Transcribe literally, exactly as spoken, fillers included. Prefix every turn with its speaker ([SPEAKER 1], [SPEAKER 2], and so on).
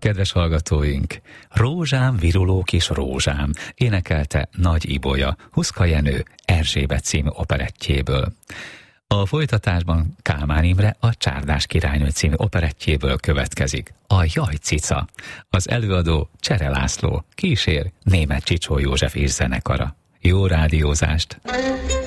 [SPEAKER 1] kedves hallgatóink! Rózsám, viruló kis rózsám énekelte Nagy Ibolya, Huszka Jenő Erzsébet című operettjéből. A folytatásban Kálmán Imre a Csárdás királynő című operettjéből következik a Jaj cica. Az előadó Csere László, kísér Németh Csicsó József és zenekara. Jó rádiózást!